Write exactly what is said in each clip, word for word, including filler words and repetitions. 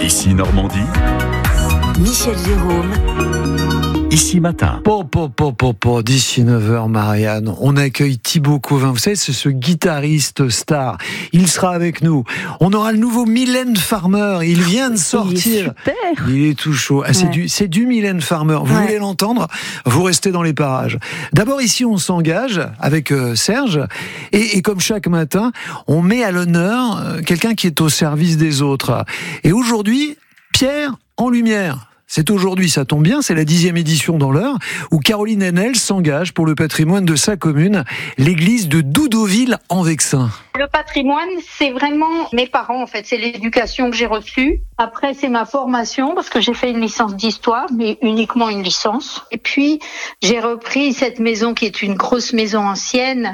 Ici Normandie. Michel Jérôme. Ici Matin. Po, po, po, po, po, d'ici neuf heures, Marianne, on accueille Thibaut Covin. Vous savez, c'est ce guitariste star. Il sera avec nous. On aura le nouveau Mylène Farmer. Il vient de sortir. Il est super. Il est tout chaud. Ah, c'est, Ouais. du, c'est du Mylène Farmer. Vous Ouais. voulez l'entendre? Vous restez dans les parages. D'abord, ici, on s'engage avec euh, Serge. Et, et comme chaque matin, on met à l'honneur euh, quelqu'un qui est au service des autres. Et aujourd'hui, Pierre en lumière. C'est aujourd'hui, ça tombe bien, c'est la dixième édition dans l'heure, où Caroline Haenel s'engage pour le patrimoine de sa commune, l'église de Doudoville en Vexin. Le patrimoine, c'est vraiment mes parents, en fait. C'est l'éducation que j'ai reçue. Après, c'est ma formation, parce que j'ai fait une licence d'histoire, mais uniquement une licence. Et puis, j'ai repris cette maison qui est une grosse maison ancienne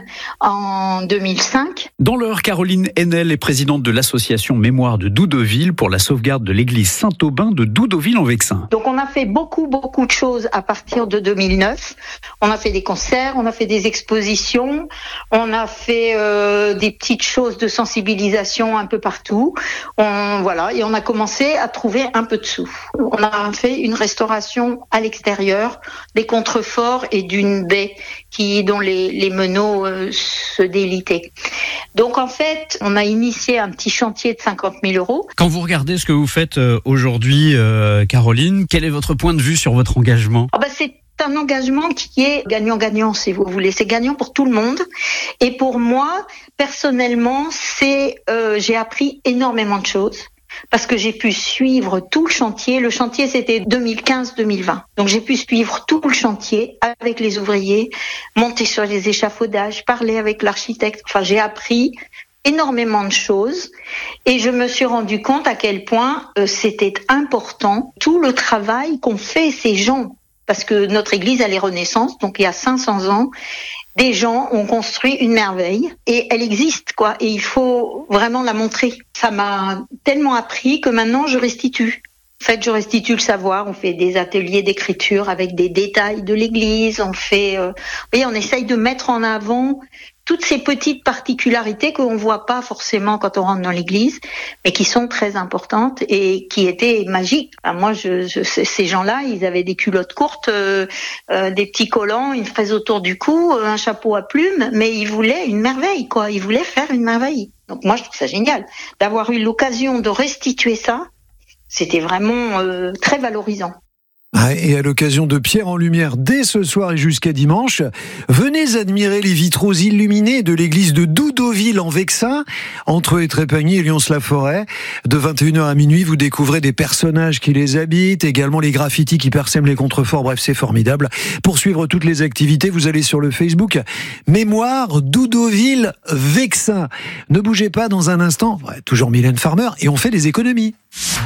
en deux mille cinq. Dans l'heure, Caroline Haenel est présidente de l'association Mémoire de Doudoville pour la sauvegarde de l'église Saint-Aubin de Doudoville en Vexin. Donc, on a fait beaucoup, beaucoup de choses à partir de deux mille neuf. On a fait des concerts, on a fait des expositions, on a fait euh, des petites choses de sensibilisation un peu partout. On, voilà, et on a commencé à trouver un peu de sous. On a fait une restauration à l'extérieur des contreforts et d'une baie qui, dont les, les meneaux euh, se délitaient. Donc, en fait, on a initié un petit chantier de cinquante mille euros. Quand vous regardez ce que vous faites euh, aujourd'hui, euh, Caroline, quel est votre point de vue sur votre engagement ? Oh ben c'est un engagement qui est gagnant-gagnant, si vous voulez. C'est gagnant pour tout le monde. Et pour moi, personnellement, c'est euh, j'ai appris énormément de choses parce que j'ai pu suivre tout le chantier. Le chantier, c'était deux mille quinze deux mille vingt. Donc, j'ai pu suivre tout le chantier avec les ouvriers, monter sur les échafaudages, parler avec l'architecte. Enfin, j'ai appris énormément de choses et je me suis rendu compte à quel point euh, c'était important tout le travail qu'ont fait ces gens. Parce que notre église, elle est Renaissance, donc il y a cinq cents ans, des gens ont construit une merveille et elle existe, quoi. Et il faut vraiment la montrer. Ça m'a tellement appris que maintenant je restitue. En fait, je restitue le savoir. On fait des ateliers d'écriture avec des détails de l'église. On fait, euh, vous voyez, on essaye de mettre en avant toutes ces petites particularités qu'on voit pas forcément quand on rentre dans l'église, mais qui sont très importantes et qui étaient magiques. Enfin, moi, je, je, ces gens-là, ils avaient des culottes courtes, euh, euh, des petits collants, une fraise autour du cou, un chapeau à plumes, mais ils voulaient une merveille, quoi. Ils voulaient faire une merveille. Donc moi, je trouve ça génial d'avoir eu l'occasion de restituer ça. C'était vraiment euh, très valorisant. Et à l'occasion de Pierre en lumière, dès ce soir et jusqu'à dimanche, venez admirer les vitraux illuminés de l'église de Doudoville en Vexin, entre Étrépagny et Lyons-la-Forêt. De vingt et une heures à minuit, vous découvrez des personnages qui les habitent, également les graffitis qui parsèment les contreforts. Bref, c'est formidable. Pour suivre toutes les activités, vous allez sur le Facebook Mémoire Doudoville Vexin. Ne bougez pas, dans un instant, ouais, toujours Mylène Farmer, et on fait des économies.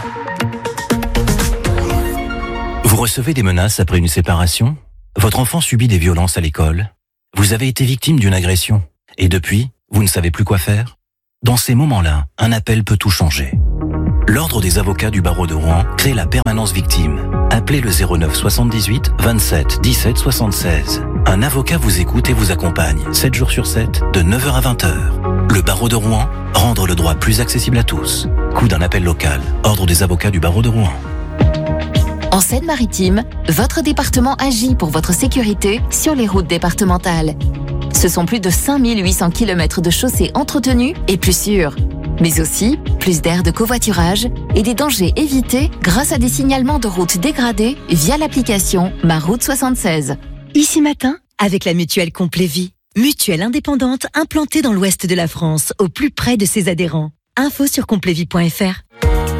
Vous recevez des menaces après une séparation ? Votre enfant subit des violences à l'école ? Vous avez été victime d'une agression ? Et depuis, vous ne savez plus quoi faire ? Dans ces moments-là, un appel peut tout changer. L'Ordre des avocats du barreau de Rouen crée la permanence victime. Appelez le zéro neuf soixante-dix-huit vingt-sept dix-sept soixante-seize. Un avocat vous écoute et vous accompagne sept jours sur sept, de neuf heures à vingt heures. Le barreau de Rouen, rendre le droit plus accessible à tous. Coût d'un appel local. Ordre des avocats du barreau de Rouen. En Seine-Maritime, votre département agit pour votre sécurité sur les routes départementales. Ce sont plus de cinq mille huit cents kilomètres de chaussées entretenues et plus sûres. Mais aussi plus d'aires de covoiturage et des dangers évités grâce à des signalements de routes dégradées via l'application Ma Route soixante-seize. Ici Matin, avec la mutuelle Complet Vie. Mutuelle indépendante implantée dans l'ouest de la France, au plus près de ses adhérents. Info sur complet vie point f r.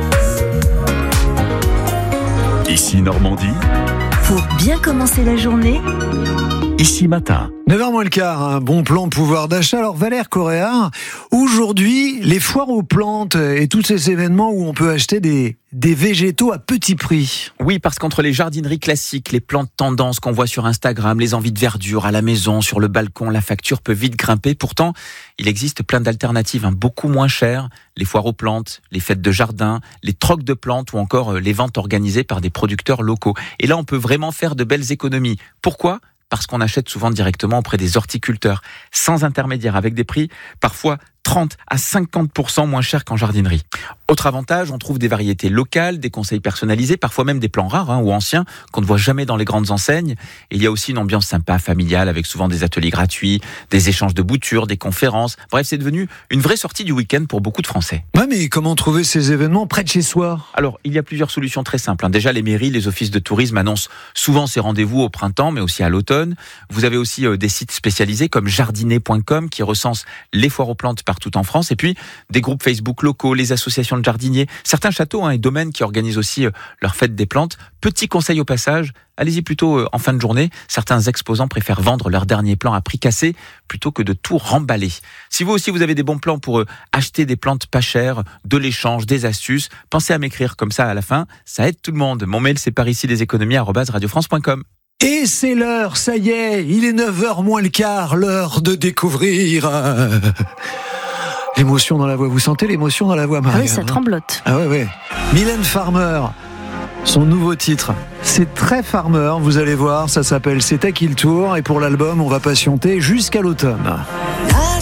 Ici Normandie. Pour bien commencer la journée, Ici Matin. neuf heures moins le quart, un bon plan pouvoir d'achat. Alors Valère Coréard, aujourd'hui, les foires aux plantes et tous ces événements où on peut acheter des, des végétaux à petit prix. Oui, parce qu'entre les jardineries classiques, les plantes tendances qu'on voit sur Instagram, les envies de verdure à la maison, sur le balcon, la facture peut vite grimper. Pourtant, il existe plein d'alternatives hein, beaucoup moins chères. Les foires aux plantes, les fêtes de jardin, les trocs de plantes ou encore les ventes organisées par des producteurs locaux. Et là, on peut vraiment faire de belles économies. Pourquoi ? Parce qu'on achète souvent directement auprès des horticulteurs, sans intermédiaire, avec des prix parfois trente à cinquante pour cent moins chers qu'en jardinerie. Autre avantage, on trouve des variétés locales, des conseils personnalisés, parfois même des plans rares hein, ou anciens qu'on ne voit jamais dans les grandes enseignes. Et il y a aussi une ambiance sympa, familiale, avec souvent des ateliers gratuits, des échanges de boutures, des conférences. Bref, c'est devenu une vraie sortie du week-end pour beaucoup de Français. Ouais, mais comment trouver ces événements près de chez soi ? Alors, il y a plusieurs solutions très simples. hein. Déjà, les mairies, les offices de tourisme annoncent souvent ces rendez-vous au printemps, mais aussi à l'automne. Vous avez aussi euh, des sites spécialisés comme jardiner point com qui recensent les foires aux plantes partout en France. Et puis, des groupes Facebook locaux, les associations de jardiniers, certains châteaux hein, et domaines qui organisent aussi euh, leur fête des plantes. Petit conseil au passage, allez-y plutôt euh, en fin de journée. Certains exposants préfèrent vendre leurs derniers plants à prix cassé plutôt que de tout remballer. Si vous aussi vous avez des bons plans pour euh, acheter des plantes pas chères, de l'échange, des astuces, pensez à m'écrire comme ça à la fin, ça aide tout le monde. Mon mail c'est par ici des économies arobase radio france point com. Et c'est l'heure, ça y est, il est neuf heures moins le quart, l'heure de découvrir... euh, L'émotion dans la voix, vous sentez l'émotion dans la voix, Marie? Ah oui, ça tremblote. Ah ouais, ouais. Mylène Farmer, son nouveau titre, c'est très Farmer, vous allez voir, ça s'appelle C'est à qui le tour, et pour l'album, on va patienter jusqu'à l'automne.